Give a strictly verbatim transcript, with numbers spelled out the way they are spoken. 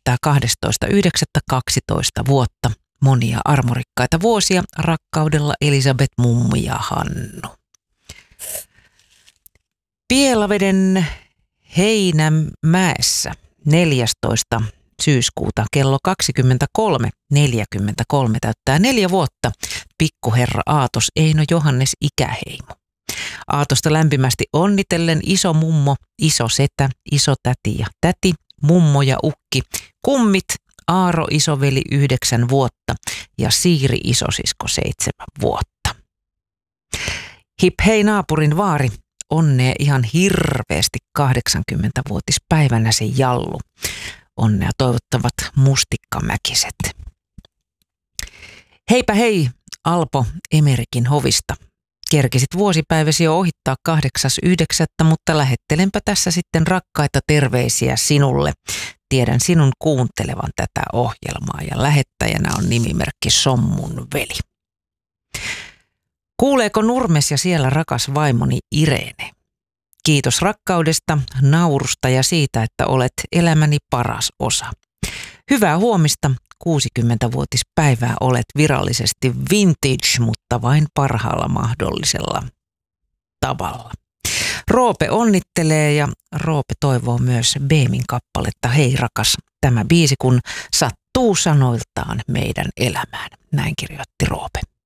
täyttää kahdestoista yhdeksättä kaksitoista vuotta. Monia armorikkaita vuosia rakkaudella Elisabeth mummu ja Hannu. Pielaveden Heinämäessä neljästoista syyskuuta kello kaksikymmentäkolme neljäkymmentäkolme täyttää neljä vuotta pikkuherra Aatos Eino Johannes ikäheimo. Aatosta lämpimästi onnitellen iso mummo, iso setä, iso täti ja täti, mummo ja ukki, kummit, Aaro isoveli yhdeksän vuotta ja Siiri isosisko seitsemän vuotta. Hip hei naapurin vaari, onnea ihan hirveästi kahdeksankymmentävuotispäivänäsi Jallu. Onnea toivottavat mustikkamäkiset. Heipä hei Alpo Emerikin hovista. Kerkisit vuosipäiväsi jo ohittaa kahdeksas yhdeksättä, mutta lähettelenpä tässä sitten rakkaita terveisiä sinulle. Tiedän sinun kuuntelevan tätä ohjelmaa ja lähettäjänä on nimimerkki Sommun veli. Kuuleeko Nurmes ja siellä rakas vaimoni Irene? Kiitos rakkaudesta, naurusta ja siitä, että olet elämäni paras osa. Hyvää huomista, kuusikymmentävuotispäivää olet virallisesti vintage, mutta vain parhaalla mahdollisella tavalla. Roope onnittelee ja Roope toivoo myös Beemin kappaletta Hei rakas, tämä biisi kun sattuu sanoiltaan meidän elämään. Näin kirjoitti Roope.